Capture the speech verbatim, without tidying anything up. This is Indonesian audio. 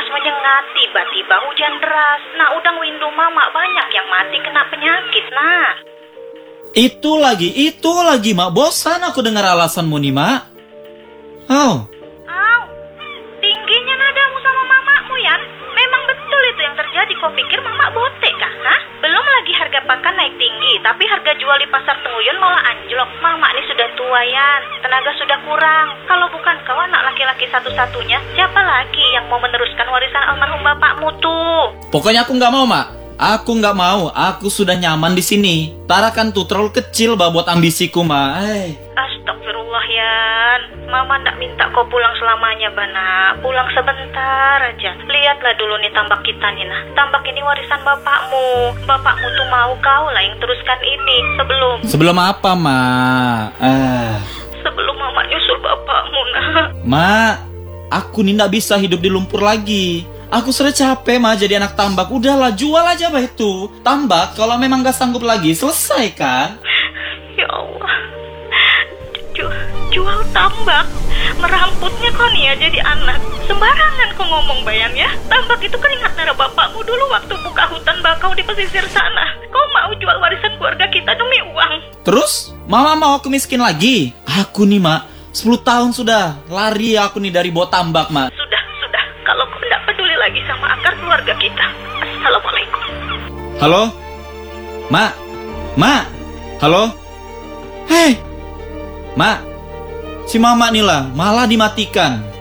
panas menyengat, tiba-tiba hujan deras. Nah, udang windu mama banyak yang mati kena penyakit, nah. Itu lagi, itu lagi, Mak. Bosan aku dengar alasanmu nih, Mak. Oh. Au, tingginya nadamu sama mamamu, Yan. Memang betul itu yang terjadi. Kau pikir mama botek kah? Hah? Belum lagi harga pakan naik tinggi, tapi harga jual di pasar Tenguyun malah anjlok. Mama ini sudah tua, Yan. Tenaga sudah kurang. Kalau bukan kau anak laki-laki satu-satunya, siapa lagi yang mau meneruskan warisan almarhum bapakmu tuh? Pokoknya aku nggak mau, Mak. Aku nggak mau. Aku sudah nyaman di sini. Tara kan tuh terlalu kecil bah buat ambisiku, Mak. Eh. Astagfirullah, Yan. Mama ndak minta kau pulang selamanya, Bana. Pulang sebentar aja. Lihatlah dulu nih tambak kita nih, nah. Tambak ini warisan bapakmu. Bapakmu tuh mau kau lah yang teruskan ini. Sebelum... Sebelum apa, Mak? Eh. Sebelum mama nyusul bapakmu, nah. Mak, aku nih nggak bisa hidup di lumpur lagi. Aku sudah capek, Ma, jadi anak tambak. Udahlah, jual aja bah itu. Tambak, kalau memang gak sanggup lagi, selesai kan? Ya Allah. Jual, jual tambak. Meramputnya kau nih ya jadi anak. Sembarangan kau ngomong, Bayan ya. Tambak itu kan ingat nara bapakmu dulu waktu buka hutan bakau di pesisir sana. Kau mau jual warisan keluarga kita demi uang. Terus, Mama mau aku miskin lagi? Aku nih, Ma, sepuluh tahun sudah lari aku nih dari bawah tambak, Ma. Sudah, sudah. Kalau kau tidak peduli lagi sama akar keluarga kita. Assalamualaikum. Halo? Ma? Ma? Halo? Hei! Ma? Si Mama nih lah, malah dimatikan.